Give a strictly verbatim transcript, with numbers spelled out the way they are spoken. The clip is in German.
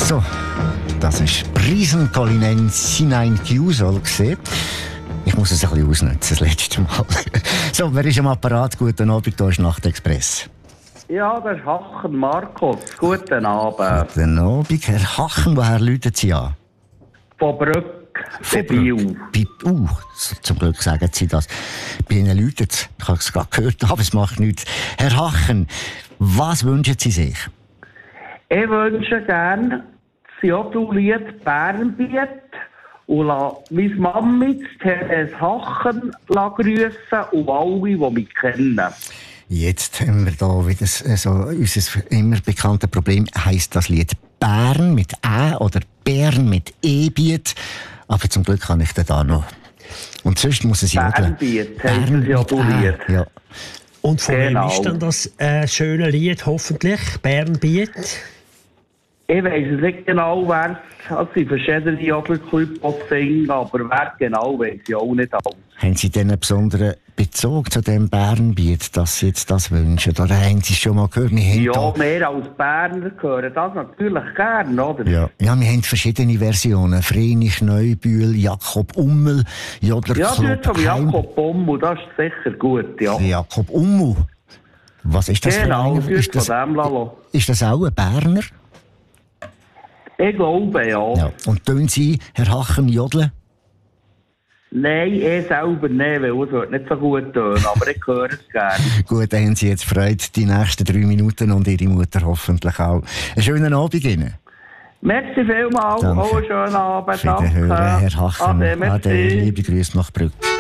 So, das war Riesenkolinen Sinein Chiuso. Ich muss es ein bisschen ausnutzen, das letzte Mal. So, wer ist am Apparat? Guten Abend, hier ist Nachtexpress. Ja, das ist Hachen Markus. Guten Abend. Guten Abend, Herr Hachen. Woher läutet Sie an? Von Brück, bei Biel. Bei, uh, zum Glück sagen Sie das. Bei Ihnen läutet es. Ich habe es gerade gehört, aber es macht nichts. Herr Hachen, was wünschen Sie sich? Ich wünsche gerne das Jodl-Lied Bärenbiet und lasse meine Mami, Therese Hachen, grüssen und alle, die mich kennen. Jetzt haben wir da wieder so unser immer bekanntes Problem. Heisst das Lied Bären mit Ä oder Bären mit E-Biet? Aber zum Glück kann ich den da noch. Und sonst muss es jodeln. Bärenbiet heisst das Jodl-Lied. Ja. Und von Genau. wem ist dann das äh, schöne Lied, hoffentlich? Bärenbiet? Ich weiss es nicht genau, wer es sind verschiedene Jodlerclubs, die singen, aber wer genau weiss ich auch nicht alles. Haben Sie denn einen besonderen Bezug zu dem Bärenbiet, dass Sie jetzt das wünschen? Oder haben Sie es schon mal gehört? Wir haben Ja, da... mehr als Berner hören das natürlich gern, oder? Ja. ja, wir haben verschiedene Versionen. Vreni Kneubühl, Jakob Ummel, Jodler Ja, Club das ist Heim... Jakob Ummel, das ist sicher gut, ja. Jakob Ummel? Was ist das Genau, für ein... Ist das, von dem Lalo. ist das auch ein Berner? Ich glaube, ja. Ja. Und tun Sie, Herr Hachen, jodeln? Nein, ich selber nicht, weil es wird nicht so gut tun, aber ich höre es gerne. Gut, dann haben Sie jetzt Freude, die nächsten drei Minuten und Ihre Mutter hoffentlich auch. Einen schönen Abend Ihnen. Merci vielmals, auch einen schönen Abend. Auf Wiederhören, Herr Hachen. Ade, merci. Ade, liebe Grüße nach Brück.